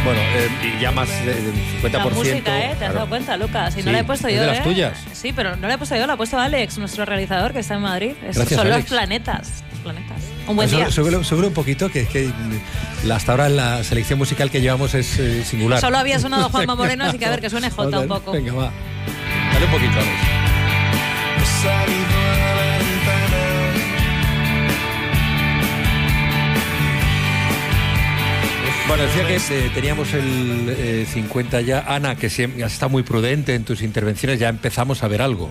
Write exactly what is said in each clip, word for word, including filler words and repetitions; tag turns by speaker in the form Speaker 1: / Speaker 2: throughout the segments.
Speaker 1: Bueno, eh, y ya más del cincuenta por ciento.
Speaker 2: La música, ¿eh? ¿Te has
Speaker 1: claro.
Speaker 2: dado cuenta, Lucas? Y
Speaker 1: Sí,
Speaker 2: no la he puesto
Speaker 1: es
Speaker 2: yo,
Speaker 1: de las
Speaker 2: ¿eh?
Speaker 1: tuyas.
Speaker 2: Sí, pero no la he puesto yo, la ha puesto Alex, nuestro realizador, que está en Madrid. Es,
Speaker 1: Gracias,
Speaker 2: son
Speaker 1: Alex.
Speaker 2: los planetas. Los planetas. Un buen día.
Speaker 1: Seguro, seguro un poquito que, que hasta ahora la selección musical que llevamos es eh, singular.
Speaker 2: Solo había sonado Juanma Moreno, así que a ver, que suene Jota un poco.
Speaker 1: Venga, va. Dale un poquito, Alex. Bueno, decía que eh, teníamos el eh, cincuenta ya. Ana, que siempre has estado muy prudente en tus intervenciones, ya empezamos a ver algo.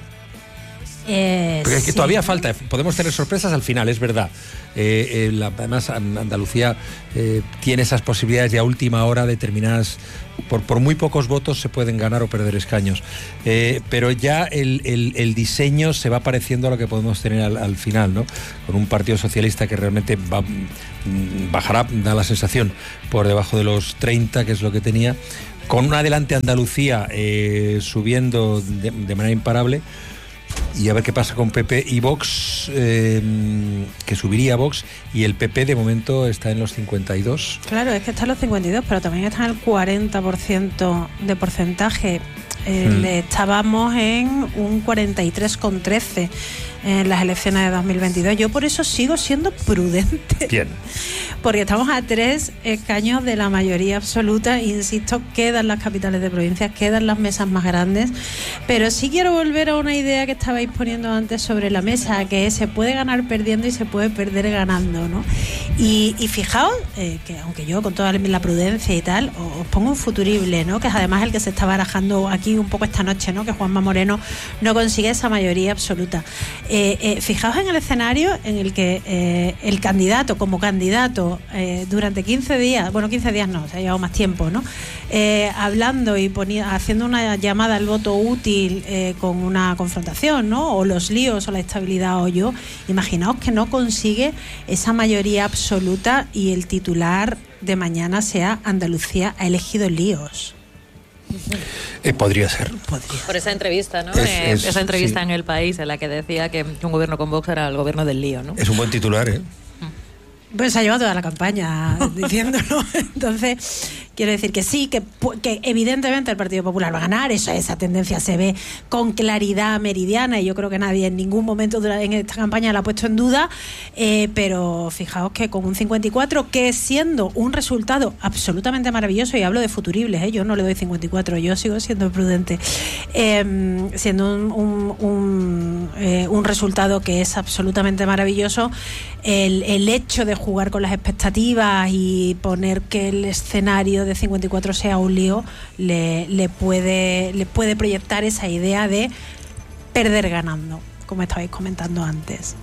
Speaker 2: Eh,
Speaker 1: Porque es que
Speaker 2: sí.
Speaker 1: todavía falta, podemos tener sorpresas al final, es verdad. Eh, eh, la, además, Andalucía eh, tiene esas posibilidades de a última hora determinadas. Por, por muy pocos votos se pueden ganar o perder escaños. Eh, pero ya el, el, el diseño se va pareciendo a lo que podemos tener al, al final, ¿no? Con un Partido Socialista que realmente va, bajará, da la sensación, por debajo de los treinta, que es lo que tenía. Con un adelante Andalucía eh, subiendo de, de manera imparable. Y a ver qué pasa con P P y Vox, eh, que subiría Vox, y el P P de momento está en los cincuenta y dos.
Speaker 3: Claro, es que está en los cincuenta y dos, pero también está en el cuarenta por ciento de porcentaje. Eh,
Speaker 1: Mm.
Speaker 3: Estábamos en un cuarenta y tres coma trece en las elecciones de dos mil veintidós. Yo por eso sigo siendo prudente.
Speaker 1: Bien.
Speaker 3: Porque estamos a tres escaños de la mayoría absoluta. Insisto, quedan las capitales de provincias, quedan las mesas más grandes. Pero sí quiero volver a una idea que estabais poniendo antes sobre la mesa, que es, se puede ganar perdiendo y se puede perder ganando, ¿no? Y, y fijaos, eh, que aunque yo con toda la prudencia y tal, os pongo un futurible, ¿no? Que es además el que se está barajando aquí un poco esta noche, ¿no? Que Juanma Moreno no consigue esa mayoría absoluta. Eh, eh, fijaos en el escenario en el que eh, el candidato, como candidato, eh, durante quince días, bueno, quince días no, se ha llevado más tiempo, ¿no? Eh, hablando y ponía, haciendo una llamada al voto útil eh, con una confrontación, ¿no? O los líos o la estabilidad o yo. Imaginaos que no consigue esa mayoría absoluta y el titular de mañana sea Andalucía ha elegido líos.
Speaker 1: Eh, podría ser.
Speaker 3: Podría.
Speaker 2: Por esa entrevista, ¿no?
Speaker 1: Es-
Speaker 2: Eh,
Speaker 1: es-
Speaker 2: esa entrevista
Speaker 1: sí.
Speaker 2: en El País en la que decía que un gobierno con Vox era el gobierno del lío, ¿no?
Speaker 1: Es un buen titular, ¿eh?
Speaker 3: Pues se ha llevado toda la campaña diciéndolo. Entonces, quiero decir que sí, que, que evidentemente el Partido Popular va a ganar. Eso, esa tendencia se ve con claridad meridiana y yo creo que nadie en ningún momento en esta campaña la ha puesto en duda. Eh, pero fijaos que con un cincuenta y cuatro, que siendo un resultado absolutamente maravilloso, y hablo de futuribles, ¿eh? Yo no le doy cincuenta y cuatro, yo sigo siendo prudente, eh, siendo un, un, un, eh, un resultado que es absolutamente maravilloso, el, el hecho de jugar con las expectativas y poner que el escenario de cincuenta y cuatro sea un lío le, le puede le puede proyectar esa idea de perder ganando, como estabais comentando antes.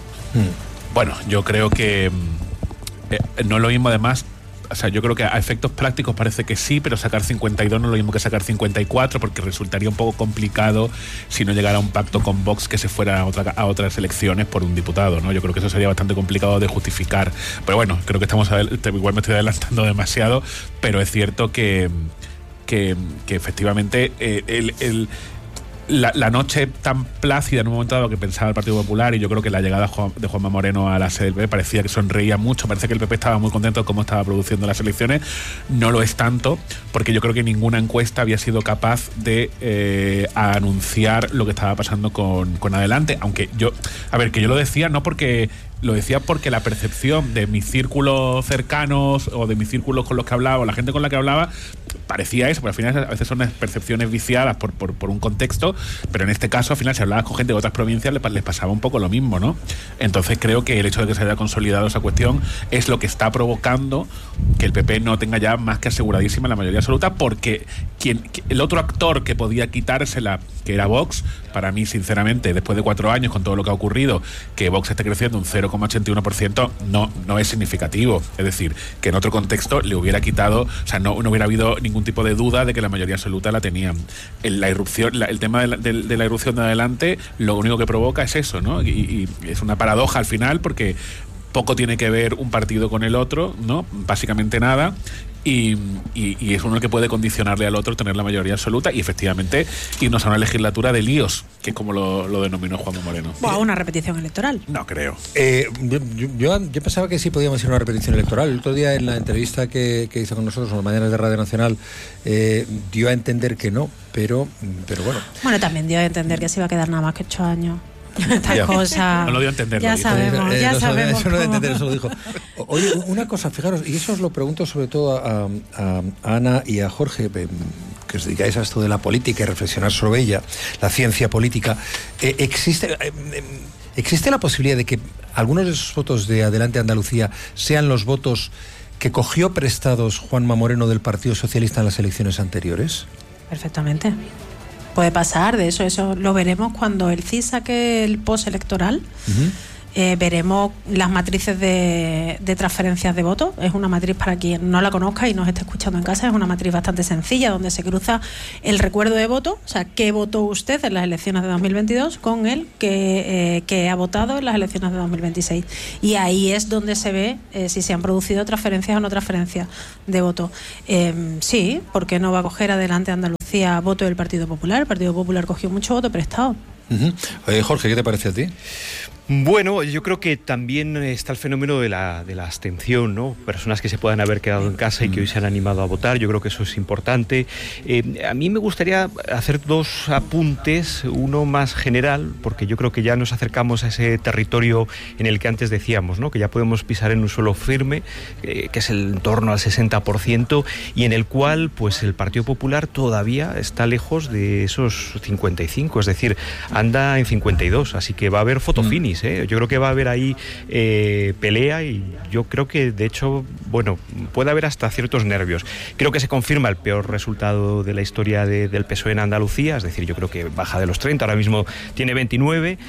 Speaker 4: Bueno, yo creo que eh, no es lo mismo, además. O sea, yo creo que a efectos prácticos parece que sí, pero sacar cincuenta y dos no es lo mismo que sacar cincuenta y cuatro, porque resultaría un poco complicado si no llegara a un pacto con Vox que se fuera a, otra, a otras elecciones por un diputado, ¿no? Yo creo que eso sería bastante complicado de justificar. Pero bueno, creo que estamos igual me estoy adelantando demasiado, pero es cierto que, que, que efectivamente eh, el... el La, la noche tan plácida en un momento dado que pensaba el Partido Popular, y yo creo que la llegada de Juanma Moreno a la sede del P P parecía que sonreía mucho, parece que el P P estaba muy contento de cómo estaba produciendo las elecciones. No lo es tanto, porque yo creo que ninguna encuesta había sido capaz de eh, anunciar lo que estaba pasando con, con Adelante, aunque yo, a ver, que yo lo decía no porque... Lo decía porque la percepción de mis círculos cercanos o de mis círculos con los que hablaba o la gente con la que hablaba parecía eso, pero al final a veces son percepciones viciadas por, por, por un contexto, pero en este caso al final si hablabas con gente de otras provincias les, les pasaba un poco lo mismo, ¿no? Entonces creo que el hecho de que se haya consolidado esa cuestión es lo que está provocando que el P P no tenga ya más que aseguradísima la mayoría absoluta, porque quien, el otro actor que podía quitársela, que era Vox, para mí sinceramente después de cuatro años con todo lo que ha ocurrido, que Vox esté creciendo un cero coma ochenta y uno por ciento no, no es significativo. Es decir, que en otro contexto le hubiera quitado, o sea, no, no hubiera habido ningún tipo de duda de que la mayoría absoluta la tenían. El, la irrupción, la, el tema de la, de, de la irrupción de Adelante, lo único que provoca es eso, ¿no? Y, y es una paradoja al final, porque poco tiene que ver un partido con el otro, ¿no? Básicamente nada. y, y, y es uno el que puede condicionarle al otro tener la mayoría absoluta y efectivamente irnos a una legislatura de líos, que es como lo, lo denominó Juanma Moreno.
Speaker 3: O a una repetición electoral.
Speaker 4: No creo.
Speaker 1: Eh, yo, yo, yo pensaba que sí podíamos ir a una repetición electoral. El otro día en la entrevista que, que hizo con nosotros en las mañanas de Radio Nacional eh, dio a entender que no, pero, pero bueno.
Speaker 3: Bueno, también dio a entender que se iba a quedar nada más que ocho años. Estas cosas.
Speaker 4: No lo dio a entender.
Speaker 3: Ya
Speaker 4: lo dijo.
Speaker 3: sabemos,
Speaker 1: Eh,
Speaker 3: ya
Speaker 1: no,
Speaker 3: sabemos.
Speaker 1: Eso no lo
Speaker 3: cómo.
Speaker 1: entender, eso lo dijo. Oye, una cosa, fijaros, y eso os lo pregunto sobre todo a, a, a Ana y a Jorge, que os dedicáis a esto de la política y reflexionar sobre ella, la ciencia política. Eh, ¿existe, eh, ¿Existe la posibilidad de que algunos de esos votos de Adelante Andalucía sean los votos que cogió prestados Juanma Moreno del Partido Socialista en las elecciones anteriores?
Speaker 3: Perfectamente. Puede pasar, de eso, eso lo veremos cuando el C I S saque el postelectoral. Uh-huh. Eh, veremos las matrices de, de transferencias de votos. Es una matriz, para quien no la conozca y nos esté escuchando en casa, es una matriz bastante sencilla donde se cruza el recuerdo de voto, o sea, qué votó usted en las elecciones de dos mil veintidós con el que, eh, que ha votado en las elecciones de dos mil veintiséis. Y ahí es donde se ve eh, si se han producido transferencias o no transferencias de voto. Eh, sí, ¿por qué no va a coger Adelante Andalucía voto del Partido Popular? El Partido Popular cogió mucho voto prestado.
Speaker 1: Uh-huh. Oye, Jorge, ¿qué te parece a ti?
Speaker 5: Bueno, yo creo que también está el fenómeno de la, de la abstención, ¿no? Personas que se puedan haber quedado en casa y que hoy se han animado a votar, yo creo que eso es importante. Eh, a mí me gustaría hacer dos apuntes, uno más general, porque yo creo que ya nos acercamos a ese territorio en el que antes decíamos, ¿no? Que ya podemos pisar en un suelo firme, eh, que es el en torno al sesenta por ciento, y en el cual pues el Partido Popular todavía está lejos de esos cincuenta y cinco, es decir, anda en cincuenta y dos, así que va a haber fotofinis. ¿eh? Yo creo que va a haber ahí eh, pelea y yo creo que de hecho, bueno, puede haber hasta ciertos nervios. Creo que se confirma el peor resultado de la historia de, del P S O E en Andalucía, es decir, yo creo que baja de los treinta, ahora mismo tiene veintinueve,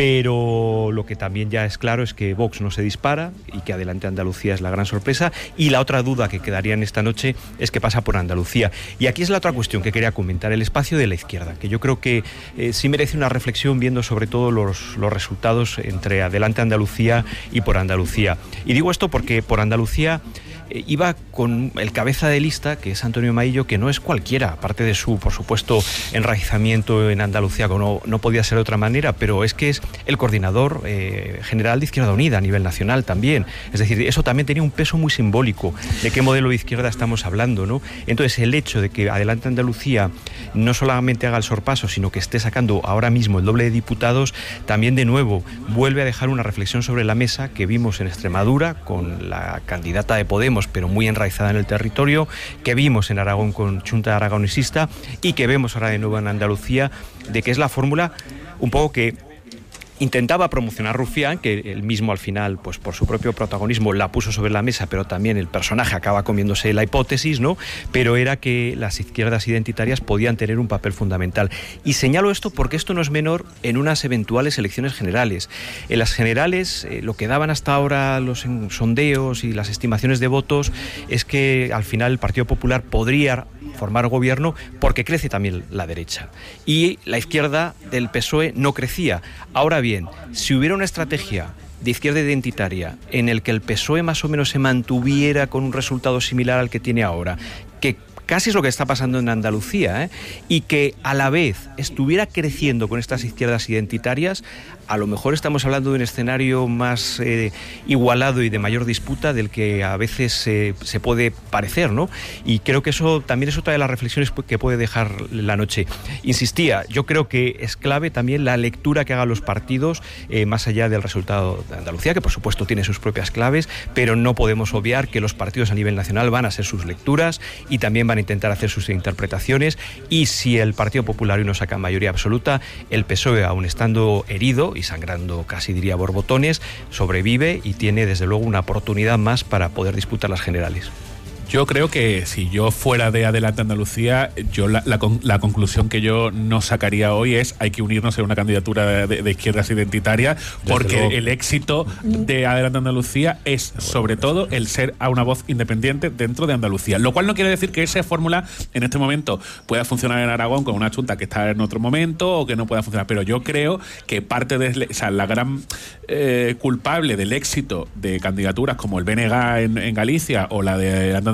Speaker 5: pero lo que también ya es claro es que Vox no se dispara y que Adelante Andalucía es la gran sorpresa, y la otra duda que quedaría en esta noche es qué pasa por Andalucía. Y aquí es la otra cuestión que quería comentar, el espacio de la izquierda, que yo creo que eh, sí merece una reflexión viendo sobre todo los, los resultados entre Adelante Andalucía y Por Andalucía. Y digo esto porque Por Andalucía eh, iba con el cabeza de lista, que es Antonio Maillo, que no es cualquiera, aparte de su, por supuesto, enraizamiento en Andalucía, como no, no podía ser de otra manera, pero es que es el coordinador eh, general de Izquierda Unida a nivel nacional también. Es decir, eso también tenía un peso muy simbólico de qué modelo de izquierda estamos hablando, ¿no? Entonces, el hecho de que Adelante Andalucía no solamente haga el sorpaso, sino que esté sacando ahora mismo el doble de diputados, también de nuevo vuelve a dejar una reflexión sobre la mesa que vimos en Extremadura con la candidata de Podemos, pero muy enraizada en el territorio, que vimos en Aragón con Chunta Aragonesista y que vemos ahora de nuevo en Andalucía, de que es la fórmula un poco que intentaba promocionar Rufián, que él mismo al final, pues por su propio protagonismo la puso sobre la mesa, pero también el personaje acaba comiéndose la hipótesis, ¿no? Pero era que las izquierdas identitarias podían tener un papel fundamental. Y señalo esto porque esto no es menor en unas eventuales elecciones generales. En las generales, eh, lo que daban hasta ahora los sondeos y las estimaciones de votos es que al final el Partido Popular podría formar gobierno porque crece también la derecha. Y la izquierda del P S O E no crecía. Ahora bien, si hubiera una estrategia de izquierda identitaria en el que el P S O E más o menos se mantuviera con un resultado similar al que tiene ahora, que casi es lo que está pasando en Andalucía, ¿eh? y que a la vez estuviera creciendo con estas izquierdas identitarias, a lo mejor estamos hablando de un escenario más eh, igualado y de mayor disputa del que a veces eh, se puede parecer, ¿no? Y creo que eso también es otra de las reflexiones que puede dejar la noche. Insistía, yo creo que es clave también la lectura que hagan los partidos eh, más allá del resultado de Andalucía, que por supuesto tiene sus propias claves, pero no podemos obviar que los partidos a nivel nacional van a hacer sus lecturas y también van a intentar hacer sus interpretaciones, y si el Partido Popular hoy no saca mayoría absoluta, el P S O E, aun estando herido y sangrando casi diría borbotones, sobrevive y tiene desde luego una oportunidad más para poder disputar las generales.
Speaker 4: Yo creo que si yo fuera de Adelante Andalucía, yo la, la, la conclusión que yo no sacaría hoy es hay que unirnos en una candidatura de, de izquierdas identitarias, porque luego el éxito de Adelante Andalucía es sobre todo el ser a una voz independiente dentro de Andalucía, lo cual no quiere decir que esa fórmula en este momento pueda funcionar en Aragón con una Chunta que está en otro momento o que no pueda funcionar, pero yo creo que parte de o sea, la gran eh, culpable del éxito de candidaturas como el B N G en, en Galicia o la de Adelante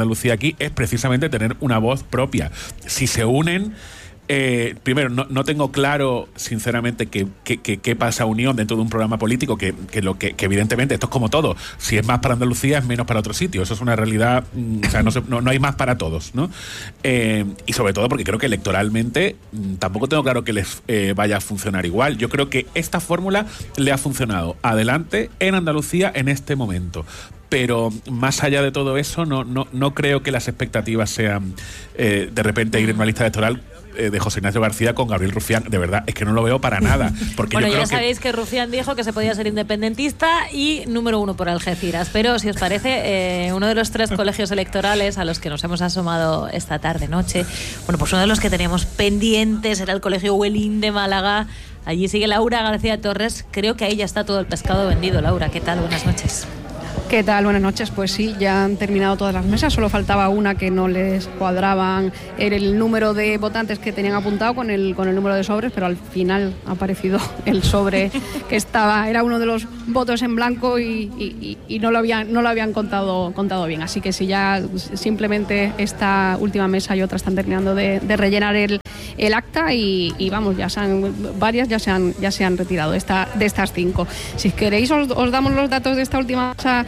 Speaker 4: Andalucía aquí es precisamente tener una voz propia. Si se unen... Eh, primero, no, no tengo claro, sinceramente, qué que, que, que pasa unión dentro de un programa político, que, que, lo que, que evidentemente esto es como todo. Si es más para Andalucía, es menos para otro sitio. Eso es una realidad, mm, o sea, no, se, no, no hay más para todos, ¿no? Eh, y sobre todo porque creo que electoralmente mm, tampoco tengo claro que les eh, vaya a funcionar igual. Yo creo que esta fórmula le ha funcionado adelante en Andalucía en este momento. Pero más allá de todo eso, no, no, no creo que las expectativas sean eh, de repente ir en una lista electoral de José Ignacio García con Gabriel Rufián. De verdad, es que no lo veo para nada. Porque
Speaker 2: bueno,
Speaker 4: yo creo
Speaker 2: ya sabéis que... que Rufián dijo que se podía ser independentista y número uno por Algeciras. Pero si os parece, eh, uno de los tres colegios electorales a los que nos hemos asomado esta tarde, noche, bueno, pues uno de los que teníamos pendientes era el colegio Huelín de Málaga. Allí sigue Laura García Torres. Creo que ahí ya está todo el pescado vendido. Laura, ¿qué tal? Buenas noches.
Speaker 6: ¿Qué tal? Buenas noches. Pues sí, ya han terminado todas las mesas, solo faltaba una que no les cuadraban el número de votantes que tenían apuntado con el, con el número de sobres, pero al final ha aparecido el sobre que estaba, era uno de los votos en blanco y, y, y no lo habían, no lo habían contado, contado bien. Así que si ya simplemente esta última mesa y otra están terminando de, de rellenar el, el acta y, y vamos, ya se han, varias ya se han, ya se han retirado de, esta, de estas cinco. Si queréis os, os damos los datos de esta última mesa.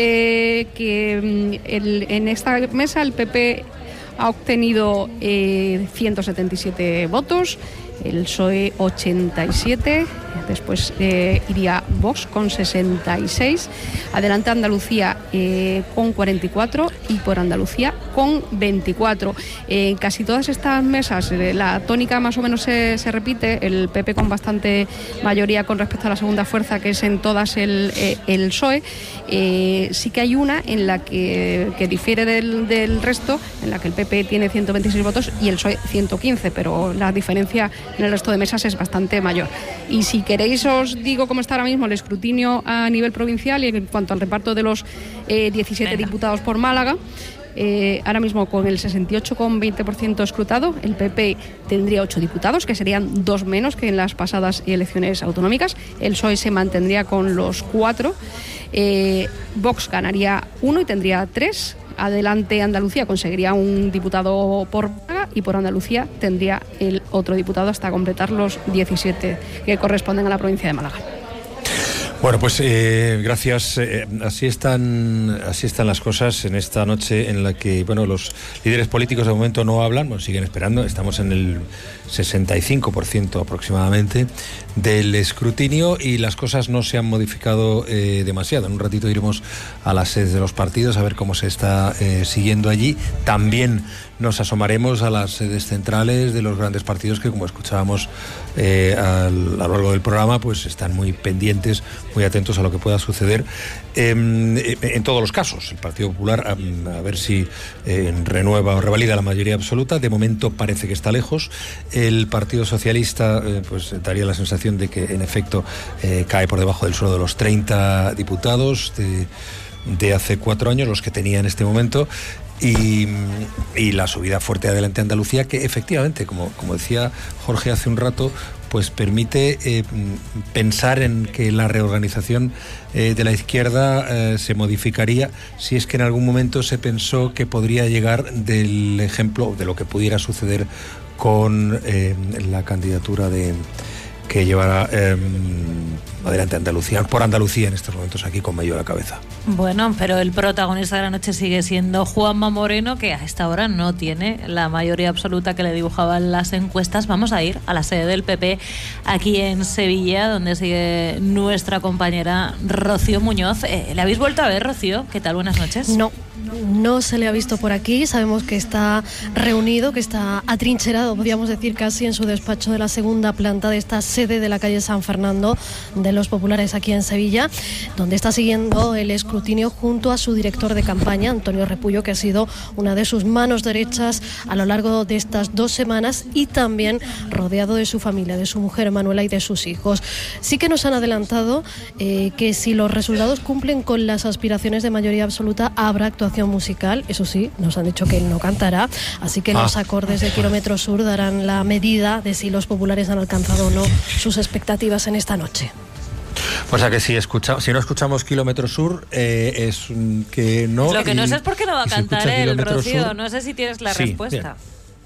Speaker 6: Eh, que el, en esta mesa el P P ha obtenido eh, ciento setenta y siete votos, el P S O E ochenta y siete, después eh, iría Vox con sesenta y seis, Adelante Andalucía eh, con cuarenta y cuatro y Por Andalucía con veinticuatro. En eh, casi todas estas mesas eh, la tónica más o menos se, se repite, el P P con bastante mayoría con respecto a la segunda fuerza, que es en todas el, eh, el P S O E. Eh, sí que hay una en la que, que difiere del, del resto, en la que el P P tiene ciento veintiséis votos y el P S O E ciento quince, pero la diferencia en el resto de mesas es bastante mayor. Y si queréis os digo cómo está ahora mismo el escrutinio a nivel provincial y en cuanto al reparto de los eh, diecisiete Venga. diputados por Málaga. Eh, ahora mismo con el sesenta y ocho coma veinte por ciento escrutado, el P P tendría ocho diputados, que serían dos menos que en las pasadas elecciones autonómicas. El P S O E se mantendría con los cuatro. Eh, Vox ganaría uno y tendría tres. Adelante Andalucía conseguiría un diputado por Málaga y Por Andalucía tendría el otro diputado hasta completar los diecisiete que corresponden a la provincia de Málaga.
Speaker 1: Bueno, pues eh, gracias. Eh, así están, así están las cosas en esta noche en la que, bueno, los líderes políticos de momento no hablan, bueno, siguen esperando. Estamos en el sesenta y cinco por ciento aproximadamente del escrutinio y las cosas no se han modificado eh, demasiado. En un ratito iremos a las sedes de los partidos a ver cómo se está eh, siguiendo allí. También nos asomaremos a las sedes centrales de los grandes partidos que, como escuchábamos eh, al, a lo largo del programa, pues están muy pendientes, muy atentos a lo que pueda suceder eh, en todos los casos. El Partido Popular, a, a ver si eh, renueva o revalida la mayoría absoluta. De momento parece que está lejos. El Partido Socialista eh, pues daría la sensación de que, en efecto, eh, cae por debajo del suelo de los treinta diputados de, de hace cuatro años, los que tenía en este momento. Y, y la subida fuerte Adelante Andalucía, que efectivamente, como, como decía Jorge hace un rato, pues permite eh, pensar en que la reorganización eh, de la izquierda eh, se modificaría si es que en algún momento se pensó que podría llegar del ejemplo de lo que pudiera suceder con eh, la candidatura de que llevará eh, Adelante Andalucía, por Andalucía en estos momentos aquí con Mayo a la cabeza.
Speaker 2: Bueno, pero el protagonista de la noche sigue siendo Juanma Moreno, que a esta hora no tiene la mayoría absoluta que le dibujaban las encuestas. Vamos a ir a la sede del P P aquí en Sevilla, donde sigue nuestra compañera Rocío Muñoz. Eh, ¿Le habéis vuelto a ver, Rocío? ¿Qué tal? Buenas noches.
Speaker 7: No, no se le ha visto por aquí. Sabemos que está reunido, que está atrincherado, podríamos decir, casi en su despacho de la segunda planta de esta sede de la calle San Fernando de los populares aquí en Sevilla, donde está siguiendo el escrutinio junto a su director de campaña, Antonio Repullo, que ha sido una de sus manos derechas a lo largo de estas dos semanas y también rodeado de su familia, de su mujer Manuela y de sus hijos. Sí que nos han adelantado eh, que si los resultados cumplen con las aspiraciones de mayoría absoluta, habrá actuación musical. Eso sí, nos han dicho que él no cantará, así que ah. los acordes de Kilómetro Sur darán la medida de si los populares han alcanzado o no sus expectativas en esta noche.
Speaker 1: O sea que si escucha, si no escuchamos Kilómetro Sur, eh, es que no...
Speaker 2: Lo que no sé es por qué no va a cantar el Rocío.
Speaker 1: Sur,
Speaker 2: no sé si tienes la
Speaker 1: sí,
Speaker 2: respuesta.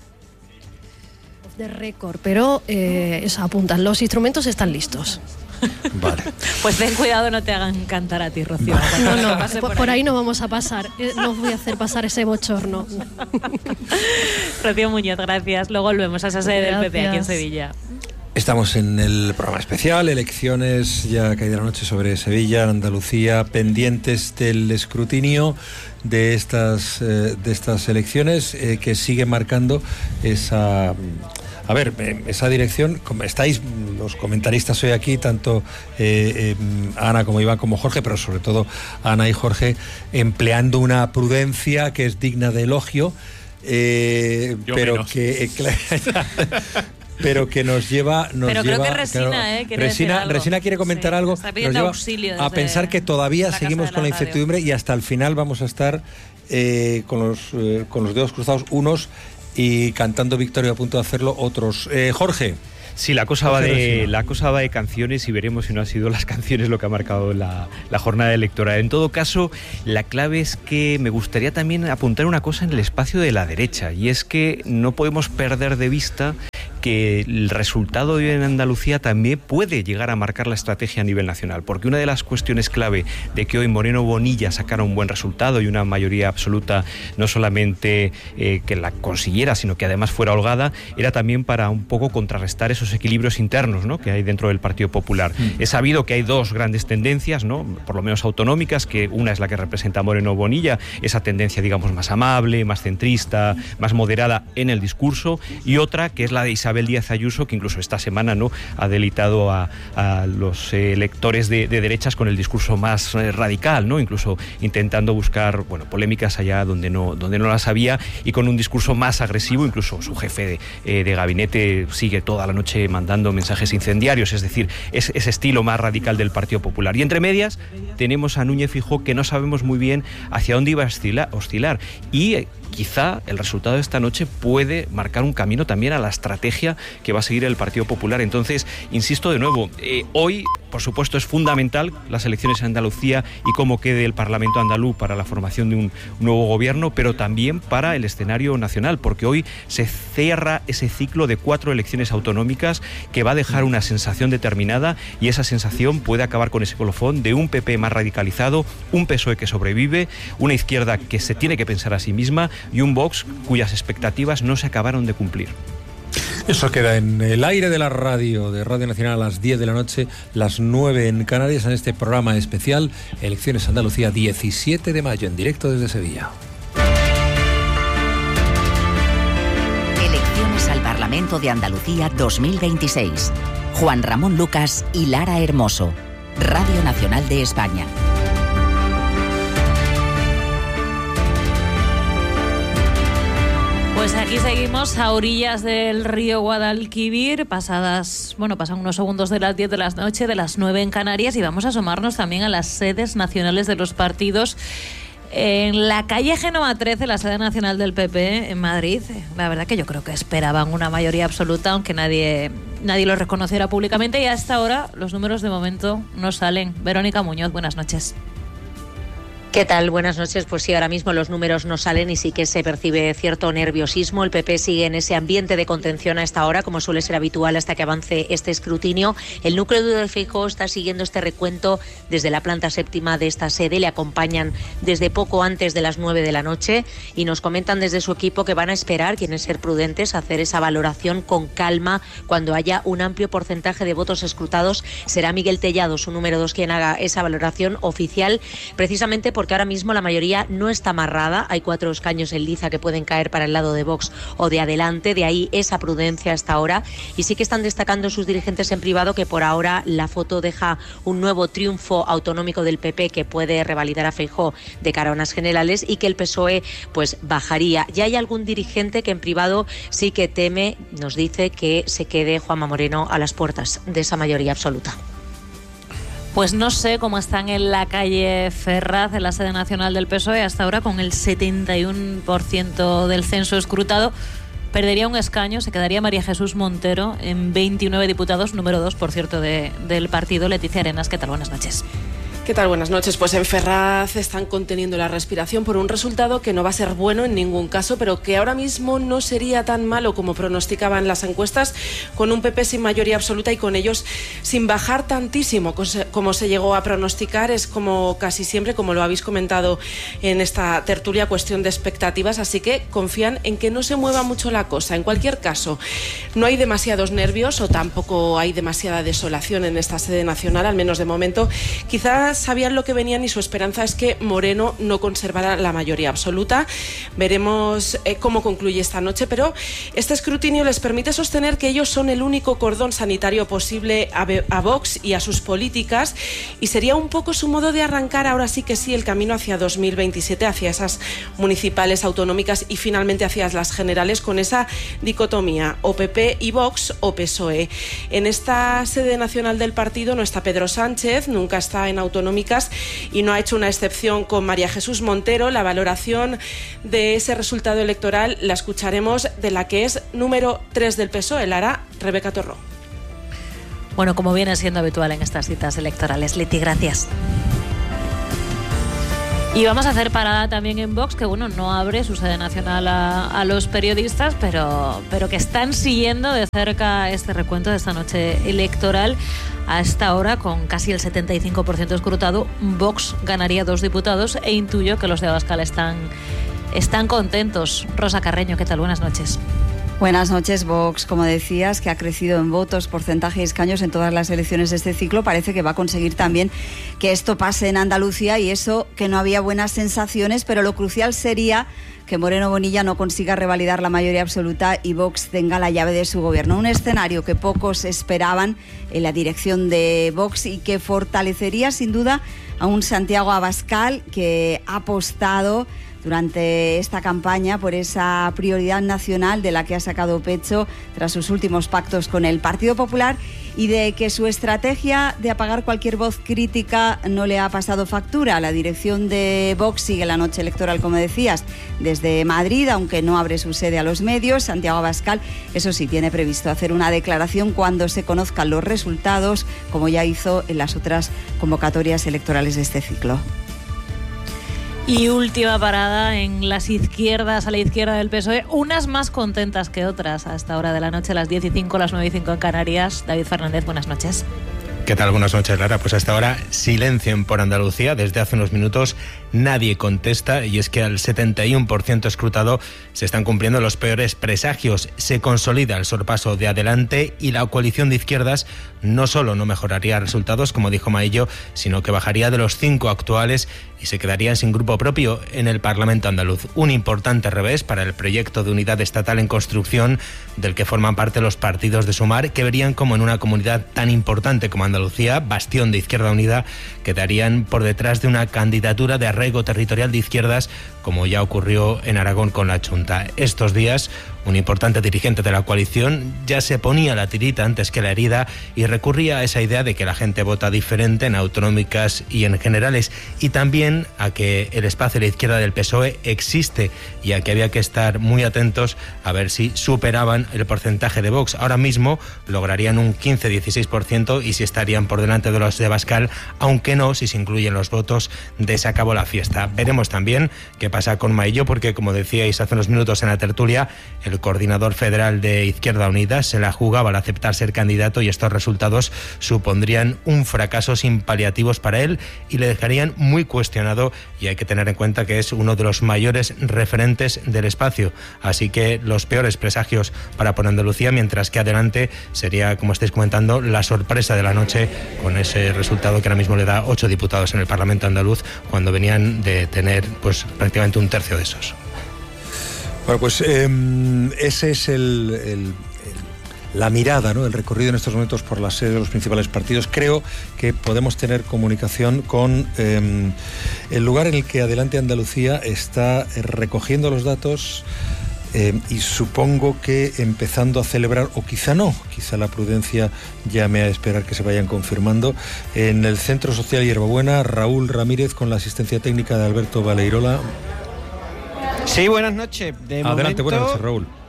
Speaker 7: De récord, pero eh, eso, apuntan, los instrumentos están listos.
Speaker 1: Vale.
Speaker 2: Pues ten cuidado, no te hagan cantar a ti, Rocío.
Speaker 7: No, no, por, por, por ahí. ahí no vamos a pasar. No voy a hacer pasar ese bochorno.
Speaker 2: Rocío Muñoz, gracias. Luego volvemos a esa sede
Speaker 7: Gracias.
Speaker 2: del P P aquí en Sevilla.
Speaker 1: Estamos en el programa especial, elecciones ya caída la noche sobre Sevilla, Andalucía, pendientes del escrutinio de estas, eh, de estas elecciones eh, que sigue marcando esa... A ver, esa dirección, como estáis los comentaristas hoy aquí, tanto eh, eh, Ana como Iván como Jorge, pero sobre todo Ana y Jorge, empleando una prudencia que es digna de elogio, eh, pero
Speaker 4: menos.
Speaker 1: que... Eh, pero que nos lleva... Nos
Speaker 2: pero
Speaker 1: lleva,
Speaker 2: creo que Resina,
Speaker 1: claro,
Speaker 2: eh, quiere
Speaker 1: Resina,
Speaker 2: decir algo.
Speaker 1: Resina quiere comentar
Speaker 2: sí,
Speaker 1: algo,
Speaker 2: está
Speaker 1: nos lleva
Speaker 2: auxilio
Speaker 1: a pensar que todavía seguimos con la incertidumbre radio. Y hasta el final vamos a estar eh, con, los, eh, con los dedos cruzados unos y cantando victoria a punto de hacerlo otros. Eh, Jorge.
Speaker 5: Sí, la cosa, va de, la cosa va de canciones y veremos si no han sido las canciones lo que ha marcado la, la jornada electoral. En todo caso, la clave es que me gustaría también apuntar una cosa en el espacio de la derecha, y es que no podemos perder de vista que el resultado de hoy en Andalucía también puede llegar a marcar la estrategia a nivel nacional, porque una de las cuestiones clave de que hoy Moreno Bonilla sacara un buen resultado y una mayoría absoluta no solamente eh, que la consiguiera, sino que además fuera holgada, era también para un poco contrarrestar esos equilibrios internos, ¿no?, que hay dentro del Partido Popular. Mm. He sabido que hay dos grandes tendencias, ¿no?, por lo menos autonómicas, que una es la que representa Moreno Bonilla, esa tendencia, digamos, más amable, más centrista, más moderada en el discurso, y otra que es la de Isabel Isabel Díaz Ayuso, que incluso esta semana, ¿no?, ha deleitado a, a los eh, electores de, de derechas con el discurso más eh, radical, ¿no?, incluso intentando buscar, bueno, polémicas allá donde no, donde no las había, y con un discurso más agresivo. Incluso su jefe de, eh, de gabinete sigue toda la noche mandando mensajes incendiarios, es decir, es, ese estilo más radical del Partido Popular. Y entre medias tenemos a Núñez Feijóo, que no sabemos muy bien hacia dónde iba a oscilar, oscilar. y eh, quizá el resultado de esta noche puede marcar un camino también a la estrategia que va a seguir el Partido Popular. Entonces, insisto de nuevo, eh, hoy, por supuesto, es fundamental las elecciones en Andalucía y cómo quede el Parlamento andaluz para la formación de un nuevo gobierno, pero también para el escenario nacional, porque hoy se cierra ese ciclo de cuatro elecciones autonómicas que va a dejar una sensación determinada, y esa sensación puede acabar con ese colofón de un P P más radicalizado, un P S O E que sobrevive, una izquierda que se tiene que pensar a sí misma y un Vox cuyas expectativas no se acabaron de cumplir.
Speaker 1: Eso queda en el aire de la radio, de Radio Nacional, a las diez de la noche, las nueve en Canarias, en este programa especial Elecciones Andalucía, diecisiete de mayo, en directo desde Sevilla.
Speaker 8: Elecciones al Parlamento de Andalucía dos mil veintiséis. Juan Ramón Lucas y Lara Hermoso. Radio Nacional de España.
Speaker 2: Pues aquí seguimos a orillas del río Guadalquivir, pasadas, bueno, pasan unos segundos de las diez de la noche, de las nueve en Canarias, y vamos a asomarnos también a las sedes nacionales de los partidos. En la calle Génova trece, la sede nacional del P P en Madrid, la verdad que yo creo que esperaban una mayoría absoluta, aunque nadie, nadie lo reconociera públicamente, y hasta ahora los números de momento no salen. Verónica Muñoz, buenas noches.
Speaker 9: ¿Qué tal? Buenas noches. Pues sí, ahora mismo los números no salen y sí que se percibe cierto nerviosismo. El P P sigue en ese ambiente de contención a esta hora, como suele ser habitual hasta que avance este escrutinio. El núcleo duro de Feijóo está siguiendo este recuento desde la planta séptima de esta sede. Le acompañan desde poco antes de las nueve de la noche y nos comentan desde su equipo que van a esperar, quieren ser prudentes, hacer esa valoración con calma cuando haya un amplio porcentaje de votos escrutados. Será Miguel Tellado, su número dos, quien haga esa valoración oficial, precisamente por porque ahora mismo la mayoría no está amarrada. Hay cuatro escaños en liza que pueden caer para el lado de Vox o de Adelante, de ahí esa prudencia hasta ahora. Y sí que están destacando sus dirigentes en privado que por ahora la foto deja un nuevo triunfo autonómico del P P que puede revalidar a Feijóo de cara a unas generales, y que el P S O E pues bajaría. Ya hay algún dirigente que en privado sí que teme, nos dice, que se quede Juanma Moreno a las puertas de esa mayoría absoluta.
Speaker 2: Pues no sé cómo están en la calle Ferraz, en la sede nacional del P S O E, hasta ahora con el setenta y uno por ciento del censo escrutado. perdería un escaño, se quedaría María Jesús Montero en veintinueve diputados, número dos, por cierto, de, del partido. Leticia Arenas, ¿qué tal? Buenas noches.
Speaker 10: ¿Qué tal? Buenas noches. Pues en Ferraz están conteniendo la respiración por un resultado que no va a ser bueno en ningún caso, pero que ahora mismo no sería tan malo como pronosticaban las encuestas, con un P P sin mayoría absoluta y con ellos sin bajar tantísimo como se llegó a pronosticar. Es como casi siempre, como lo habéis comentado en esta tertulia, cuestión de expectativas, así que confían en que no se mueva mucho la cosa. En cualquier caso, no hay demasiados nervios o tampoco hay demasiada desolación en esta sede nacional, al menos de momento. Quizás sabían lo que venían y su esperanza es que Moreno no conservará la mayoría absoluta. Veremos eh, cómo concluye esta noche, pero este escrutinio les permite sostener que ellos son el único cordón sanitario posible a, a Vox y a sus políticas, y sería un poco su modo de arrancar ahora sí que sí el camino hacia dos mil veintisiete, hacia esas municipales, autonómicas y finalmente hacia las generales, con esa dicotomía o P P y Vox o P S O E. En esta sede nacional del partido no está Pedro Sánchez, nunca está en autonómicas y no ha hecho una excepción con María Jesús Montero. La valoración de ese resultado electoral la escucharemos de la que es número tres del P S O E, la hará Rebeca Torró.
Speaker 2: Bueno, como viene siendo habitual en estas citas electorales. Leti, gracias. Y vamos a hacer parada también en Vox, que bueno, no abre su sede nacional a, a los periodistas, pero, pero que están siguiendo de cerca este recuento de esta noche electoral. A esta hora, con casi el setenta y cinco por ciento escrutado, Vox ganaría dos diputados e intuyo que los de Abascal están, están contentos. Rosa Carreño, ¿qué tal? Buenas noches.
Speaker 11: Buenas noches. Vox, como decías, que ha crecido en votos, porcentaje y escaños en todas las elecciones de este ciclo, parece que va a conseguir también que esto pase en Andalucía, y eso que no había buenas sensaciones, pero lo crucial sería que Moreno Bonilla no consiga revalidar la mayoría absoluta y Vox tenga la llave de su gobierno. Un escenario que pocos esperaban en la dirección de Vox y que fortalecería sin duda a un Santiago Abascal que ha apostado durante esta campaña por esa prioridad nacional de la que ha sacado pecho tras sus últimos pactos con el Partido Popular, y de que su estrategia de apagar cualquier voz crítica no le ha pasado factura. La dirección de Vox sigue la noche electoral, como decías, desde Madrid, aunque no abre su sede a los medios. Santiago Abascal, eso sí, tiene previsto hacer una declaración cuando se conozcan los resultados, como ya hizo en las otras convocatorias electorales de este ciclo.
Speaker 2: Y última parada en las izquierdas, a la izquierda del P S O E, unas más contentas que otras a esta hora de la noche, las diez y cinco, las nueve y cinco en Canarias. David Fernández, buenas noches.
Speaker 12: ¿Qué tal? Buenas noches, Lara. Pues hasta ahora silencio por Andalucía. Desde hace unos minutos nadie contesta, y es que al setenta y uno por ciento escrutado se están cumpliendo los peores presagios. Se consolida el sorpaso de Adelante y la coalición de izquierdas no solo no mejoraría resultados, como dijo Maillo, sino que bajaría de los cinco actuales y se quedaría sin grupo propio en el Parlamento andaluz. Un importante revés para el proyecto de unidad estatal en construcción del que forman parte los partidos de Sumar, que verían como en una comunidad tan importante como Andalucía, bastión de Izquierda Unida, quedarían por detrás de una candidatura de arraigo territorial de izquierdas, como ya ocurrió en Aragón con la Junta. Estos días, un importante dirigente de la coalición ya se ponía la tirita antes que la herida y recurría a esa idea de que la gente vota diferente en autonómicas y en generales, y también a que el espacio de la izquierda del P S O E existe y a que había que estar muy atentos a ver si superaban el porcentaje de Vox. Ahora mismo lograrían un quince a dieciséis por ciento y si estarían por delante de los de Abascal, aunque no si se incluyen los votos de Se acabó la fiesta. Veremos también qué pasa con Maillo, porque como decíais hace unos minutos en la tertulia, el coordinador federal de Izquierda Unida se la jugaba al aceptar ser candidato, y estos resultados supondrían un fracaso sin paliativos para él y le dejarían muy cuestionado, y hay que tener en cuenta que es uno de los mayores referentes del espacio. Así que los peores presagios para por Andalucía, mientras que Adelante sería, como estáis comentando, la sorpresa de la noche con ese resultado que ahora mismo le da ocho diputados en el Parlamento andaluz, cuando venían de tener pues prácticamente un tercio de esos.
Speaker 1: Bueno, pues eh, ese es el, el, el, la mirada, ¿no? El recorrido en estos momentos por la sede de los principales partidos. Creo que podemos tener comunicación con eh, el lugar en el que Adelante Andalucía está recogiendo los datos eh, y supongo que empezando a celebrar, o quizá no, quizá la prudencia llame a esperar que se vayan confirmando. En el Centro Social Hierbabuena, Raúl Ramírez con la asistencia técnica de Alberto Valeirola.
Speaker 13: Sí, buenas noches. De
Speaker 1: Adelante,
Speaker 13: momento,
Speaker 1: buenas noches, Raúl.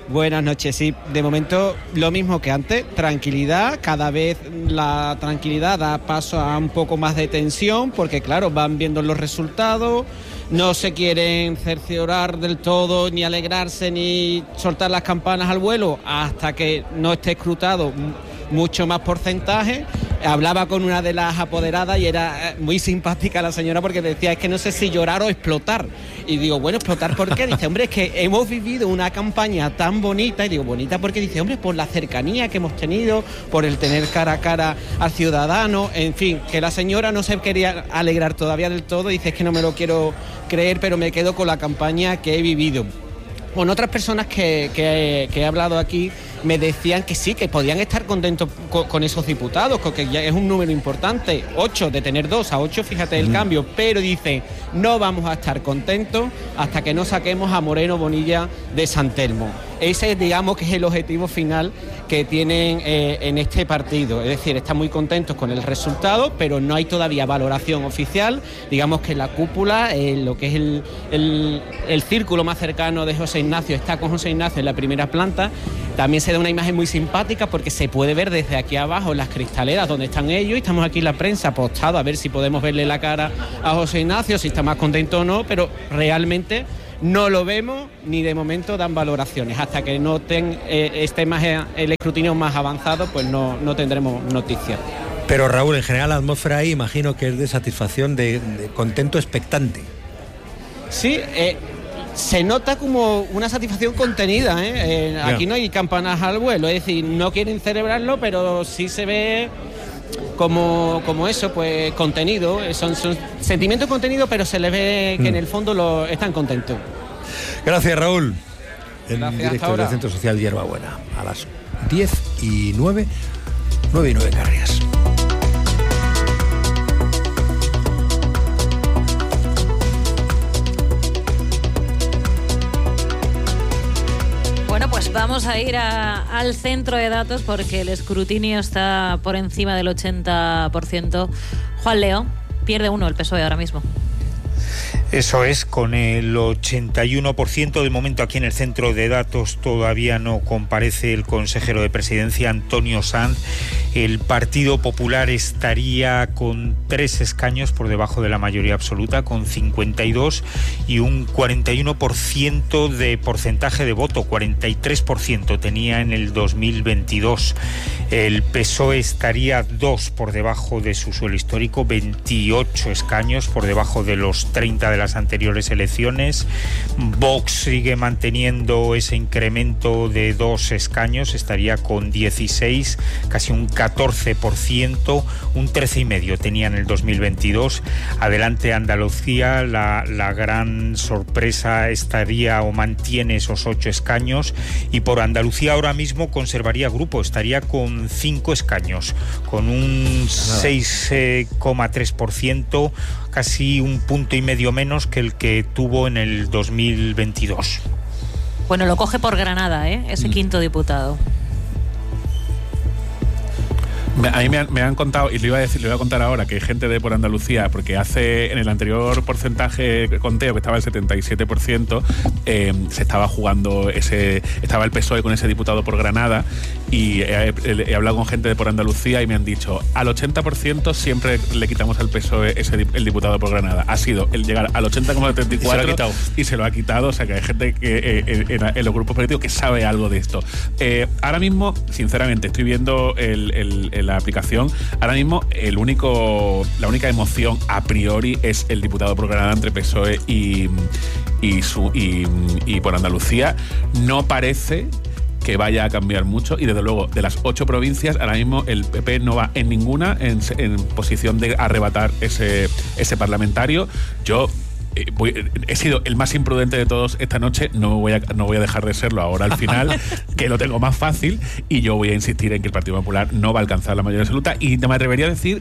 Speaker 13: Buenas noches, sí, de momento lo mismo que antes, tranquilidad, cada vez la tranquilidad da paso a un poco más de tensión, porque claro, van viendo los resultados, no se quieren cerciorar del todo, ni alegrarse, ni soltar las campanas al vuelo, hasta que no esté escrutado mucho más porcentaje. Hablaba con una de las apoderadas y era muy simpática la señora porque decía, es que no sé si llorar o explotar. Y digo, bueno, ¿explotar por qué? Dice, hombre, es que hemos vivido una campaña tan bonita. Y digo, bonita porque dice, hombre, por la cercanía que hemos tenido, por el tener cara a cara al ciudadano, en fin, que la señora no se quería alegrar todavía del todo. Dice, es que no me lo quiero creer, pero me quedo con la campaña que he vivido. Con otras personas que, que, que he hablado aquí me decían que sí, que podían estar contentos con, con esos diputados, que ya es un número importante, ocho, de tener dos a ocho, fíjate el mm. cambio, pero dicen, no vamos a estar contentos hasta que no saquemos a Moreno Bonilla de San Telmo. Ese, digamos, que es el objetivo final que tienen eh, en este partido. Es decir, están muy contentos con el resultado, pero no hay todavía valoración oficial. Digamos que la cúpula, eh, lo que es el, el, el círculo más cercano de José Ignacio, está con José Ignacio en la primera planta. También se da una imagen muy simpática porque se puede ver desde aquí abajo las cristaleras donde están ellos, y estamos aquí en la prensa apostado a ver si podemos verle la cara a José Ignacio, si está más contento o no, pero realmente no lo vemos ni de momento dan valoraciones. Hasta que no ten, eh, esté más el escrutinio más avanzado, pues no, no tendremos noticias.
Speaker 1: Pero Raúl, en general la atmósfera ahí imagino que es de satisfacción, de, de contento expectante.
Speaker 13: Sí, eh, se nota como una satisfacción contenida, ¿eh? Eh, aquí no hay campanas al vuelo, es decir, no quieren celebrarlo, pero sí se ve como, como eso, pues contenido, son, son sentimientos contenidos, pero se les ve que mm. en el fondo lo, están contentos.
Speaker 1: Gracias, Raúl. En
Speaker 13: Gracias,
Speaker 1: directo del Centro Social Hierbabuena, a las diez y nueve, nueve y nueve Canarias.
Speaker 2: Bueno, pues vamos a ir a, al centro de datos porque el escrutinio está por encima del ochenta por ciento. Juan Leo, pierde uno el P S O E ahora mismo.
Speaker 14: Eso es, con el ochenta y uno por ciento. De momento aquí en el centro de datos todavía no comparece el consejero de Presidencia, Antonio Sanz. El Partido Popular estaría con tres escaños por debajo de la mayoría absoluta, con cincuenta y dos, y un cuarenta y uno por ciento de porcentaje de voto, cuarenta y tres por ciento tenía en el dos mil veintidós. El P S O E estaría dos por debajo de su suelo histórico, veintiocho escaños por debajo de los treinta de las anteriores elecciones. Vox sigue manteniendo ese incremento de dos escaños, estaría con dieciséis, casi un catorce por ciento, un trece y medio tenía en el dos mil veintidós. Adelante Andalucía, la, la gran sorpresa, estaría o mantiene esos ocho escaños, y por Andalucía ahora mismo conservaría grupo, estaría con cinco escaños, con un seis coma tres por ciento, casi un punto y medio menos que el que tuvo en el dos mil veintidós.
Speaker 2: Bueno, lo coge por Granada, ¿eh? Ese mm. quinto diputado.
Speaker 4: A mí me han, me han contado, y lo iba a decir, lo iba a contar ahora, que hay gente de por Andalucía, porque hace, en el anterior porcentaje conteo, que estaba el setenta y siete por ciento, eh, se estaba jugando ese, estaba el P S O E con ese diputado por Granada, y he, he, he hablado con gente de por Andalucía y me han dicho, al ochenta por ciento siempre le quitamos al P S O E ese, el diputado por Granada. Ha sido el llegar al ochenta coma setenta y cuatro y se lo ha quitado. Y se lo ha quitado, o sea que hay gente que eh, en, en los grupos políticos que sabe algo de esto. Eh, ahora mismo, sinceramente, estoy viendo el, el, el la aplicación. Ahora mismo el único la única emoción a priori es el diputado por Granada entre P S O E y, y, su, y, y por Andalucía. No parece que vaya a cambiar mucho, y desde luego de las ocho provincias ahora mismo el P P no va en ninguna en, en posición de arrebatar ese, ese parlamentario. Yo Voy, he sido el más imprudente de todos esta noche, no voy a, no voy a dejar de serlo ahora al final, que lo tengo más fácil, y yo voy a insistir en que el Partido Popular no va a alcanzar la mayoría absoluta, y me atrevería a decir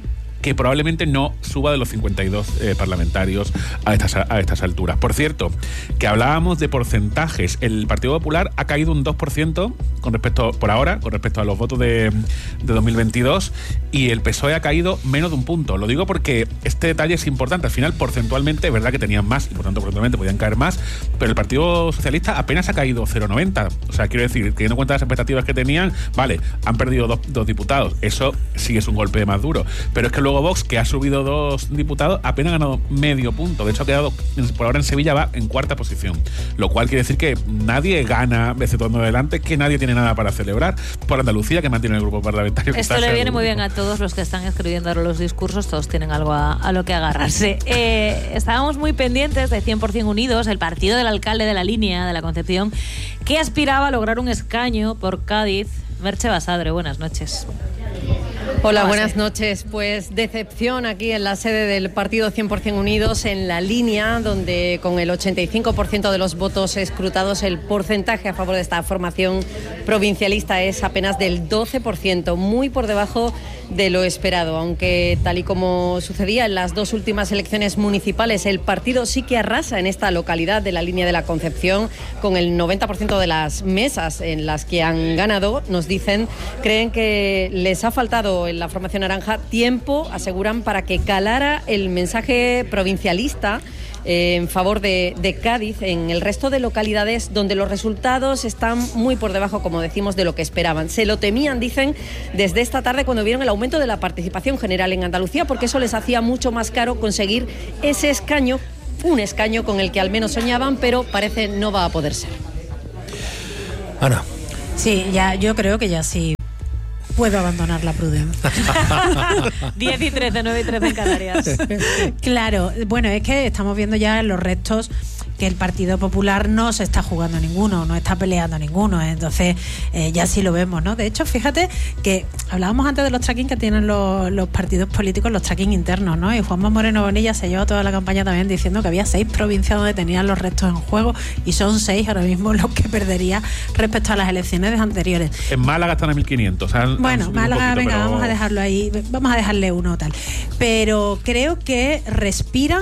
Speaker 4: que probablemente no suba de los cincuenta y dos eh, parlamentarios a estas, a estas alturas. Por cierto, que hablábamos de porcentajes. El Partido Popular ha caído un dos por ciento con respecto, por ahora, con respecto a los votos de, de dos mil veintidós, y el P S O E ha caído menos de un punto. Lo digo porque este detalle es importante. Al final, porcentualmente, es verdad que tenían más y por tanto, porcentualmente podían caer más, pero el Partido Socialista apenas ha caído cero coma noventa. O sea, quiero decir, teniendo en cuenta las expectativas que tenían, vale, han perdido dos, dos diputados. Eso sí es un golpe más duro. Pero es que luego Vox, que ha subido dos diputados, apenas ha ganado medio punto. De hecho, ha quedado, por ahora en Sevilla va en cuarta posición. Lo cual quiere decir que nadie gana, exceptuando adelante, que nadie tiene nada para celebrar. Por Andalucía, que mantiene el grupo parlamentario. Que
Speaker 2: Esto
Speaker 4: está
Speaker 2: le viene
Speaker 4: seguro.
Speaker 2: muy bien a todos los que están escribiendo ahora los discursos, todos tienen algo a, a lo que agarrarse. Eh, estábamos muy pendientes de cien por ciento Unidos, el partido del alcalde de la Línea, de la Concepción, que aspiraba a lograr un escaño por Cádiz. Merche Basadre, buenas noches.
Speaker 15: Hola, buenas noches. Pues decepción aquí en la sede del partido cien por ciento Unidos, en La Línea, donde con el ochenta y cinco por ciento de los votos escrutados el porcentaje a favor de esta formación provincialista es apenas del doce por ciento, muy por debajo de lo esperado, aunque tal y como sucedía en las dos últimas elecciones municipales, el partido sí que arrasa en esta localidad de La Línea de la Concepción, con el noventa por ciento de las mesas en las que han ganado, nos dicen, creen que les ha faltado en la formación naranja tiempo, aseguran, para que calara el mensaje provincialista eh, en favor de, de Cádiz en el resto de localidades donde los resultados están muy por debajo, como decimos, de lo que esperaban. Se lo temían, dicen, desde esta tarde cuando vieron el aumento de la participación general en Andalucía, porque eso les hacía mucho más caro conseguir ese escaño, un escaño con el que al menos soñaban, pero parece no va a poder ser.
Speaker 1: Ana.
Speaker 3: Sí, ya, yo creo que ya sí puedo abandonar la prudencia.
Speaker 2: diez y trece, nueve y trece en Canarias.
Speaker 3: Claro, bueno, es que estamos viendo ya en los restos que el Partido Popular no se está jugando ninguno, no está peleando ninguno, ¿eh? Entonces eh, ya sí lo vemos, ¿no? De hecho, fíjate que hablábamos antes de los tracking que tienen los, los partidos políticos, los tracking internos, ¿no? Y Juanma Moreno Bonilla se lleva toda la campaña también diciendo que había seis provincias donde tenían los restos en juego, y son seis ahora mismo los que perdería respecto a las elecciones anteriores.
Speaker 4: En Málaga están a mil quinientos. Han,
Speaker 3: Bueno,
Speaker 4: han
Speaker 3: Málaga,
Speaker 4: poquito,
Speaker 3: venga,
Speaker 4: pero...
Speaker 3: vamos a dejarlo ahí, vamos a dejarle uno tal. Pero creo que respiran.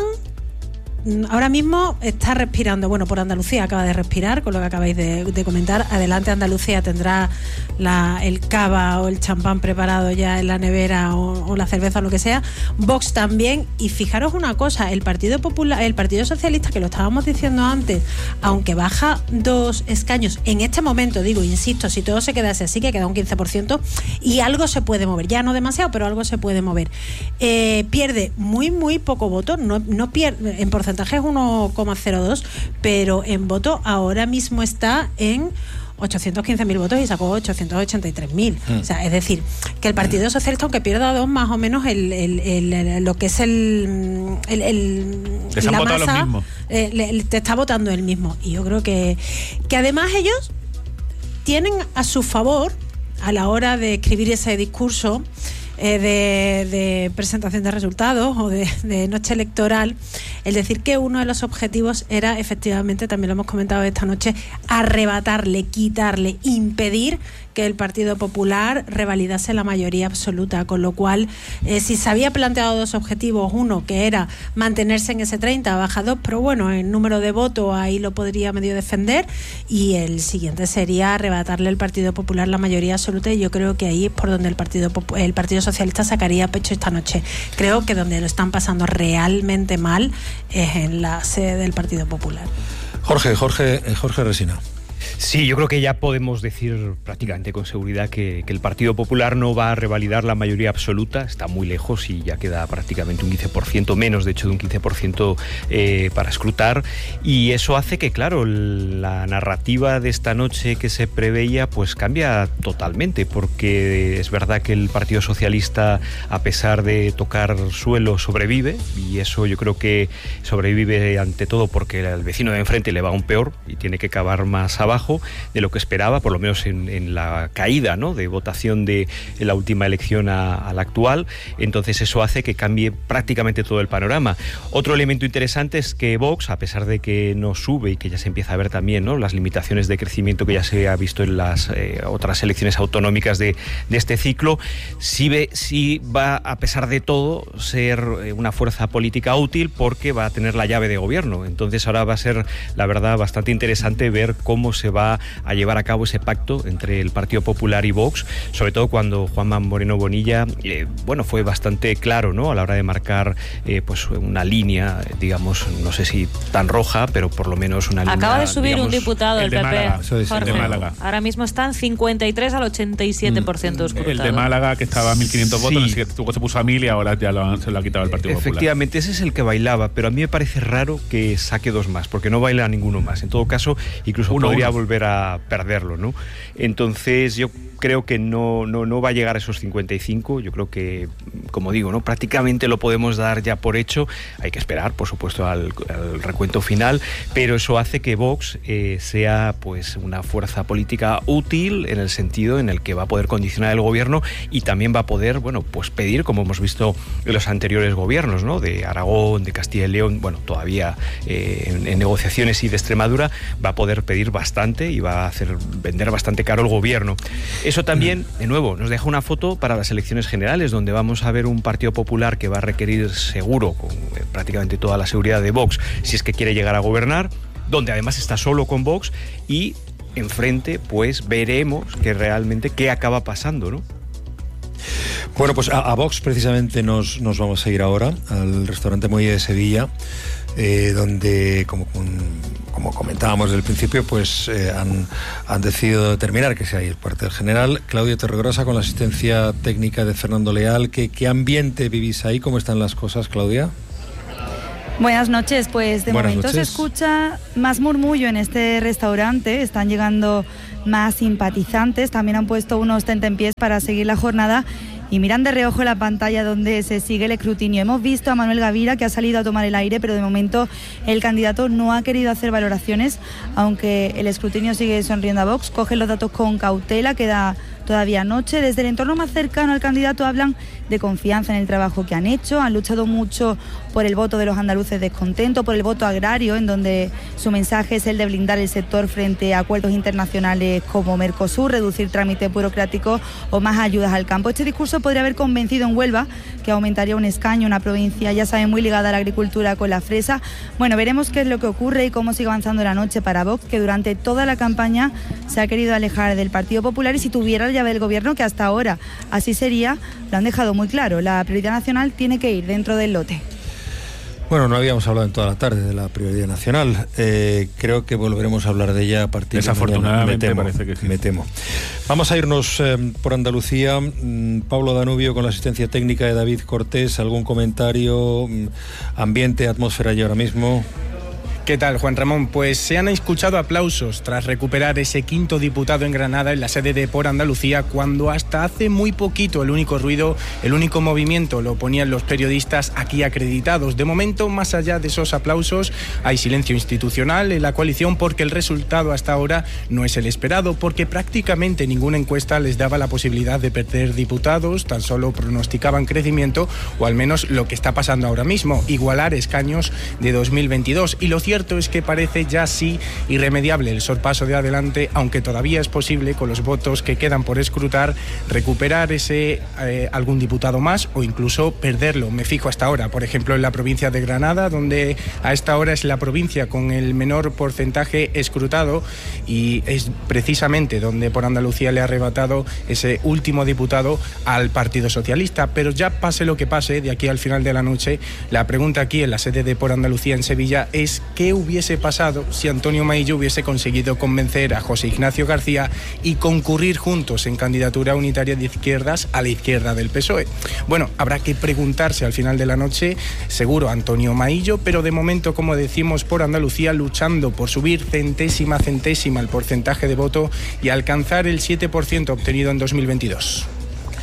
Speaker 3: Ahora mismo está respirando, bueno, por Andalucía acaba de respirar, con lo que acabáis de, de comentar. Adelante Andalucía tendrá la, el cava o el champán preparado ya en la nevera, o, o la cerveza o lo que sea. Vox también. Y fijaros una cosa, el Partido Popular, el Partido Socialista, que lo estábamos diciendo antes, aunque baja dos escaños en este momento, digo, insisto, si todo se quedase así, que queda un quince por ciento, y algo se puede mover, ya no demasiado, pero algo se puede mover. Eh, pierde muy, muy poco voto, no, no pierde, en porcentaje es uno coma cero dos, pero en voto ahora mismo está en ochocientos quince mil votos y sacó ochocientos ochenta y tres mil. Mm. O sea, es decir, que el Partido Socialista, aunque pierda dos, más o menos el, el, el, el, lo que es el, el, el
Speaker 4: Les han
Speaker 3: la
Speaker 4: votado
Speaker 3: masa,
Speaker 4: los mismos.
Speaker 3: Eh, le, te está votando el mismo. Y yo creo que, que además ellos tienen a su favor, a la hora de escribir ese discurso Eh, de, de presentación de resultados o de, de noche electoral, el decir que uno de los objetivos era, efectivamente, también lo hemos comentado esta noche, arrebatarle, quitarle, impedir que el Partido Popular revalidase la mayoría absoluta, con lo cual eh, si se había planteado dos objetivos, uno que era mantenerse en ese treinta, baja dos, pero bueno, el número de votos ahí lo podría medio defender, y el siguiente sería arrebatarle al Partido Popular la mayoría absoluta, y yo creo que ahí es por donde el Partido Popu- el Partido Socialista sacaría pecho esta noche. Creo que donde lo están pasando realmente mal es en la sede del Partido Popular.
Speaker 1: Jorge, Jorge, Jorge Resina.
Speaker 5: Sí, yo creo que ya podemos decir prácticamente con seguridad que, que el Partido Popular no va a revalidar la mayoría absoluta, está muy lejos y ya queda prácticamente un quince por ciento, menos de hecho de un quince por ciento eh, para escrutar, y eso hace que, claro, la narrativa de esta noche que se preveía pues cambia totalmente, porque es verdad que el Partido Socialista, a pesar de tocar suelo, sobrevive, y eso yo creo que sobrevive ante todo porque al vecino de enfrente le va aún peor y tiene que cavar más abajo. debajo de lo que esperaba, por lo menos en, en la caída, ¿no?, de votación de la última elección a, a la actual. Entonces eso hace que cambie prácticamente todo el panorama. Otro elemento interesante es que Vox, a pesar de que no sube y que ya se empieza a ver también, ¿no?, las limitaciones de crecimiento que ya se ha visto en las eh, otras elecciones autonómicas de, de este ciclo, sí, ve, sí va, a pesar de todo, ser una fuerza política útil porque va a tener la llave de gobierno. Entonces ahora va a ser, la verdad, bastante interesante ver cómo se va a llevar a cabo ese pacto entre el Partido Popular y Vox, sobre todo cuando Juanma Moreno Bonilla, eh, bueno, fue bastante claro, ¿no?, a la hora de marcar eh, pues una línea, digamos, no sé si tan roja, pero por lo menos una línea.
Speaker 2: Acaba de subir
Speaker 5: digamos,
Speaker 2: un diputado del
Speaker 4: el de
Speaker 2: P P,
Speaker 4: Málaga, eso es,
Speaker 2: Jorge.
Speaker 4: el de Málaga.
Speaker 2: Ahora mismo están cincuenta y tres al ochenta y siete por ciento escrutado.
Speaker 4: El de Málaga, que estaba a mil quinientos
Speaker 5: Sí.
Speaker 4: votos, luego se puso a mil y ahora ya lo, se lo ha quitado el Partido Popular.
Speaker 5: Efectivamente, ese es el que bailaba, pero a mí me parece raro que saque dos más, porque no baila ninguno más. En todo caso, incluso
Speaker 4: Uno,
Speaker 5: podría
Speaker 4: uno.
Speaker 5: volver a perderlo, ¿no? Entonces, yo creo que no, no, no va a llegar a esos cincuenta y cinco. Yo creo que, como digo, ¿no?, prácticamente lo podemos dar ya por hecho. Hay que esperar, por supuesto, al, al recuento final, pero eso hace que Vox eh, sea pues una fuerza política útil en el sentido en el que va a poder condicionar el gobierno y también va a poder, bueno, pues pedir, como hemos visto en los anteriores gobiernos, ¿no?, de Aragón, de Castilla y León, bueno, todavía eh, en, en negociaciones, y de Extremadura, va a poder pedir bastante y va a hacer vender bastante caro el gobierno. Eso también, de nuevo, nos deja una foto para las elecciones generales, donde vamos a ver un Partido Popular que va a requerir seguro, con eh, prácticamente toda la seguridad de Vox, si es que quiere llegar a gobernar, donde además está solo con Vox, y enfrente pues veremos que realmente qué acaba pasando, ¿no?
Speaker 1: Bueno, pues a, a Vox precisamente nos, nos vamos a ir ahora al restaurante Muelle de Sevilla, eh, donde, como, como comentábamos desde el principio, pues eh, han, han decidido determinar que sea ahí el cuartel general. Claudia Torregrosa, con la asistencia técnica de Fernando Leal. ¿Qué, qué ambiente vivís ahí? ¿Cómo están las cosas, Claudia?
Speaker 16: Buenas noches, pues de
Speaker 1: Buenas
Speaker 16: momento
Speaker 1: noches.
Speaker 16: se escucha más murmullo en este restaurante, están llegando más simpatizantes, también han puesto unos tentempiés para seguir la jornada y miran de reojo la pantalla donde se sigue el escrutinio. Hemos visto a Manuel Gavira, que ha salido a tomar el aire, pero de momento el candidato no ha querido hacer valoraciones, aunque el escrutinio sigue sonriendo a Vox. Coge los datos con cautela, queda todavía noche. Desde el entorno más cercano al candidato hablan de confianza en el trabajo que han hecho, han luchado mucho por el voto de los andaluces descontentos, por el voto agrario, en donde su mensaje es el de blindar el sector frente a acuerdos internacionales como Mercosur, reducir trámites burocráticos o más ayudas al campo. Este discurso podría haber convencido en Huelva, que aumentaría un escaño, una provincia, ya saben, muy ligada a la agricultura con la fresa. Bueno, veremos qué es lo que ocurre y cómo sigue avanzando la noche para Vox, que durante toda la campaña se ha querido alejar del Partido Popular, y si tuviera la llave del gobierno, que hasta ahora así sería, lo han dejado muy claro, la prioridad nacional tiene que ir dentro del lote.
Speaker 1: Bueno, no habíamos hablado en toda la tarde de la prioridad nacional. Eh, creo que volveremos a hablar de ella a partir de mañana.
Speaker 4: Desafortunadamente,
Speaker 1: Me temo,
Speaker 4: parece que sí.
Speaker 1: Me temo. Vamos a irnos eh, por Andalucía. Mm, Pablo Danubio, con la asistencia técnica de David Cortés. ¿Algún comentario? Mm, ambiente, atmósfera y ahora mismo.
Speaker 17: ¿Qué tal, Juan Ramón? Pues se han escuchado aplausos tras recuperar ese quinto diputado en Granada, en la sede de Por Andalucía, cuando hasta hace muy poquito el único ruido, el único movimiento lo ponían los periodistas aquí acreditados. De momento, más allá de esos aplausos, hay silencio institucional en la coalición, porque el resultado hasta ahora no es el esperado, porque prácticamente ninguna encuesta les daba la posibilidad de perder diputados, tan solo pronosticaban crecimiento, o al menos lo que está pasando ahora mismo, igualar escaños de dos mil veintidós. Y lo cierto cierto es que parece ya sí irremediable el sorpaso de adelante, aunque todavía es posible, con los votos que quedan por escrutar, recuperar ese eh, algún diputado más o incluso perderlo. Me fijo hasta ahora, por ejemplo, en la provincia de Granada, donde a esta hora es la provincia con el menor porcentaje escrutado, y es precisamente donde Por Andalucía le ha arrebatado ese último diputado al Partido Socialista. Pero ya pase lo que pase, de aquí al final de la noche, la pregunta aquí en la sede de Por Andalucía en Sevilla es ¿qué hubiese pasado si Antonio Maillo hubiese conseguido convencer a José Ignacio García y concurrir juntos en candidatura unitaria de izquierdas a la izquierda del P S O E? Bueno, habrá que preguntarse al final de la noche, seguro Antonio Maillo, pero de momento, como decimos, Por Andalucía luchando por subir centésima centésima el porcentaje de voto y alcanzar el siete por ciento obtenido en dos mil veintidós.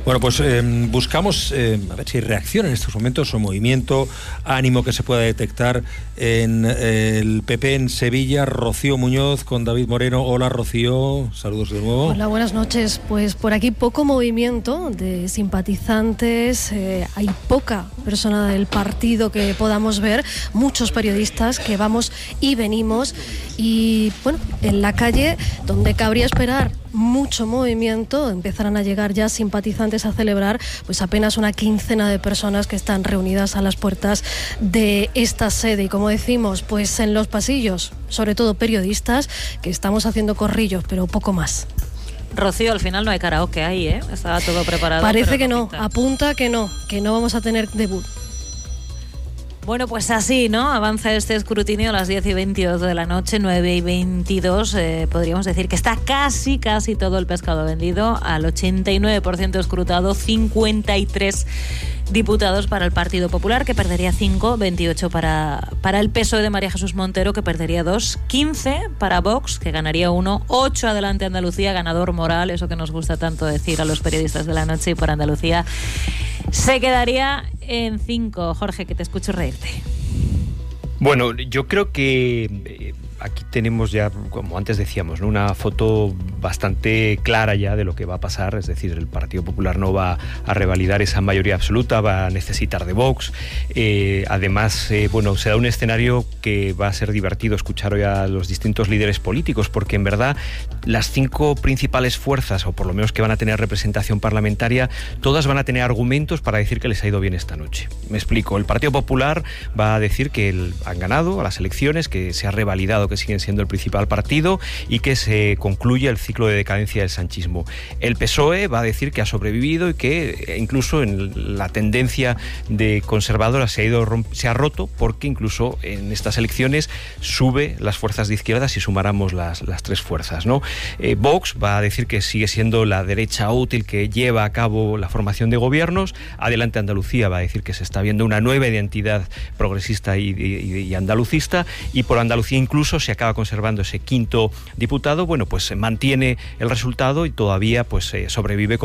Speaker 1: Bueno, pues eh, buscamos eh, a ver si hay reacción en estos momentos o movimiento, ánimo que se pueda detectar en eh, el P P en Sevilla. Rocío Muñoz con David Moreno. Hola, Rocío, saludos de nuevo.
Speaker 7: Hola, buenas noches. Pues por aquí poco movimiento de simpatizantes, eh, hay poca persona del partido que podamos ver, muchos periodistas que vamos y venimos y bueno, en la calle donde cabría esperar mucho movimiento, empezarán a llegar ya simpatizantes a celebrar, pues apenas una quincena de personas que están reunidas a las puertas de esta sede y como decimos, pues en los pasillos, sobre todo periodistas que estamos haciendo corrillos, pero poco más.
Speaker 2: Rocío, al final no hay karaoke ahí, ¿eh? Estaba todo preparado.
Speaker 7: Parece que no,
Speaker 2: pinta.
Speaker 7: apunta que no, que no vamos a tener debut.
Speaker 2: Bueno, pues así, ¿no? Avanza este escrutinio a las diez y veintidós de la noche, nueve y veintidós. Eh, podríamos decir que está casi, casi todo el pescado vendido. Al ochenta y nueve por ciento escrutado, cincuenta y tres diputados para el Partido Popular, que perdería cinco, veintiocho para, para el P S O E de María Jesús Montero, que perdería dos, quince para Vox, que ganaría uno, ocho adelante Andalucía, ganador moral, eso que nos gusta tanto decir a los periodistas de la noche, y por Andalucía se quedaría en cinco. Jorge, que te escucho reírte.
Speaker 5: Bueno, yo creo que eh, aquí tenemos ya, como antes decíamos, ¿no?, una foto bastante clara ya de lo que va a pasar. Es decir, el Partido Popular no va a revalidar esa mayoría absoluta, va a necesitar de Vox. Eh, además, eh, bueno, se da un escenario que va a ser divertido escuchar hoy a los distintos líderes políticos, porque en verdad las cinco principales fuerzas, o por lo menos que van a tener representación parlamentaria, todas van a tener argumentos para decir que les ha ido bien esta noche. Me explico. El Partido Popular va a decir que el, han ganado a las elecciones, que se ha revalidado, que siguen siendo el principal partido y que se concluye el ciclo de decadencia del sanchismo. El P S O E va a decir que ha sobrevivido y que incluso en la tendencia de conservadora se ha ido se ha roto, porque incluso en estas elecciones sube las fuerzas de izquierda si sumáramos las, las tres fuerzas, ¿no? Eh, Vox va a decir que sigue siendo la derecha útil que lleva a cabo la formación de gobiernos. Adelante Andalucía va a decir que se está viendo una nueva identidad progresista y, y, y andalucista, y por Andalucía incluso se acaba conservando ese quinto diputado. Bueno, pues se mantiene el resultado y todavía pues eh, sobrevive como